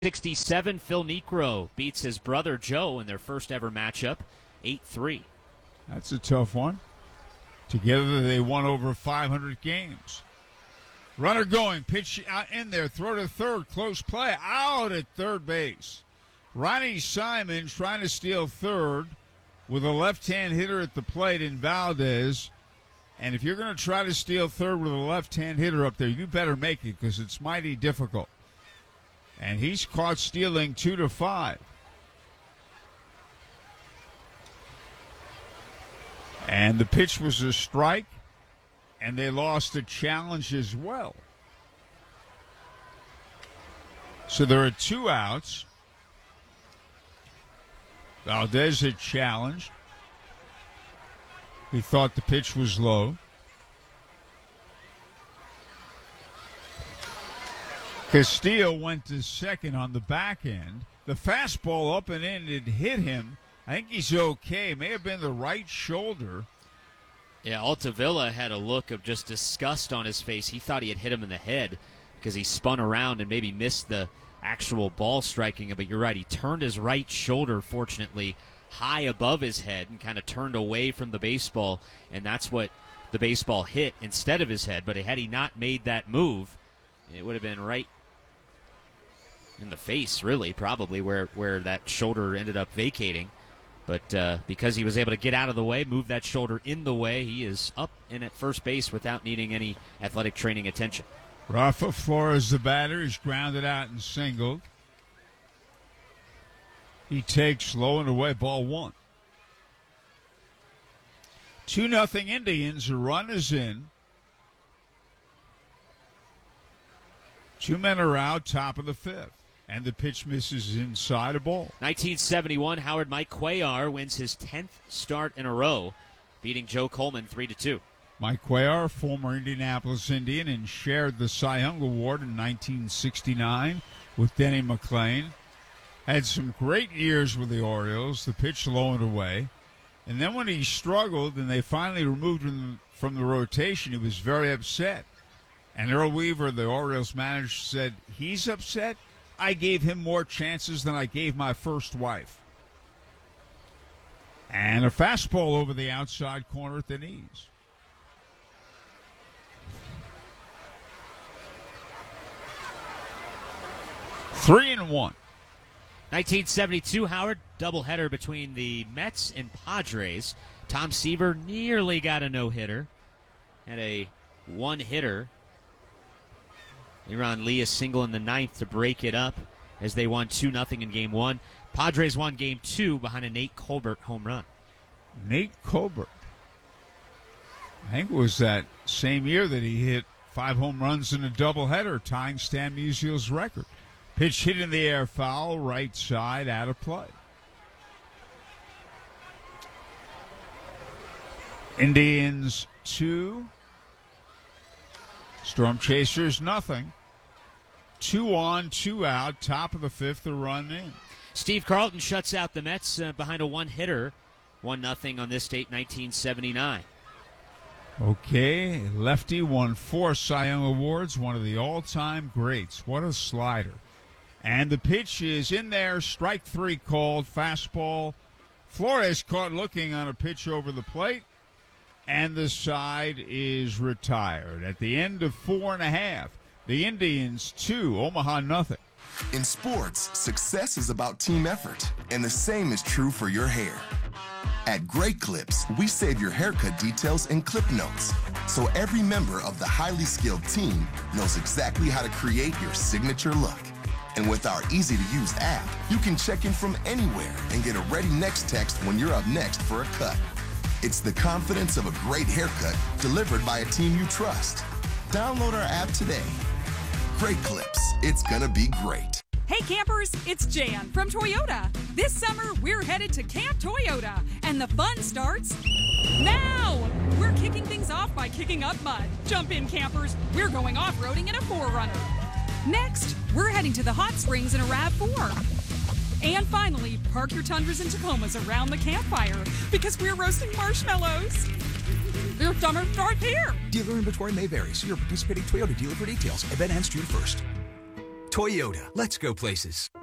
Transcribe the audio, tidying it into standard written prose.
67, Phil Niekro beats his brother Joe in their first ever matchup, 8-3. That's a tough one. Together they won over 500 games. Runner going, pitch out in there, throw to third, close play, out at third base. Ronnie Simon trying to steal third with a left-hand hitter at the plate in Valdez. And if you're going to try to steal third with a left-hand hitter up there, you better make it because it's mighty difficult. And he's caught stealing 2 to 5. And the pitch was a strike, and they lost a challenge as well. So there are 2 outs. Valdez had challenged. He thought the pitch was low. Castillo went to second on the back end. The fastball up and in, it hit him. I think he's okay. May have been the right shoulder. Yeah, Altavilla had a look of just disgust on his face. He thought he had hit him in the head because he spun around and maybe missed the actual ball striking him. But you're right, he turned his right shoulder, fortunately, high above his head and kind of turned away from the baseball, and that's what the baseball hit instead of his head. But had he not made that move, it would have been right in the face, really, probably, where that shoulder ended up vacating. But because he was able to get out of the way, move that shoulder in the way, he is up and at first base without needing any athletic training attention. Rafa Flores, the batter, is grounded out and singled. He takes low and away, ball 1. 2-0 Indians. A run is in. 2 men are out, top of the 5th. And the pitch misses inside a ball. 1971, Howard Mike Cuellar wins his 10th start in a row, beating Joe Coleman 3-2. Mike Cuellar, former Indianapolis Indian, and shared the Cy Young Award in 1969 with Denny McLain. Had some great years with the Orioles, the pitch low and away. And then when he struggled and they finally removed him from the rotation, he was very upset. And Earl Weaver, the Orioles manager, said, he's upset? I gave him more chances than I gave my first wife. And a fastball over the outside corner at the knees. Three and 1. 1972, Howard, doubleheader between the Mets and Padres. Tom Seaver nearly got a no-hitter. Had a one-hitter. Leron Lee a single in the 9th to break it up as they won 2-0 in Game 1. Padres won Game 2 behind a Nate Colbert home run. Nate Colbert. I think it was that same year that he hit 5 home runs in a doubleheader, tying Stan Musial's record. Pitch hit in the air, foul, right side, out of play. Indians 2. Storm Chasers, nothing. 2 on, 2 out, top of the 5th, a run in. Steve Carlton shuts out the Mets behind a one-hitter. 1-0 on this date, 1979. Okay, lefty won 4 Cy Young Awards, one of the all-time greats. What a slider. And the pitch is in there, strike 3 called, fastball. Flores caught looking on a pitch over the plate. And the side is retired. At the end of 4.5, the Indians 2, Omaha nothing. In sports, success is about team effort, and the same is true for your hair. At Great Clips, we save your haircut details in clip notes, so every member of the highly skilled team knows exactly how to create your signature look. And with our easy-to-use app, you can check in from anywhere and get a ready next text when you're up next for a cut. It's the confidence of a great haircut delivered by a team you trust. Download our app today. Great Clips. It's gonna be great. Hey campers, it's Jan from Toyota. This summer, we're headed to Camp Toyota, and the fun starts now. We're kicking things off by kicking up mud. Jump in, campers. We're going off-roading in a 4Runner. Next, we're heading to the hot springs in a RAV4. And finally, park your Tundras and Tacomas around the campfire because we're roasting marshmallows. Your summer starts here. Dealer inventory may vary. See your participating Toyota dealer for details. Event ends June 1st. Toyota, let's go places.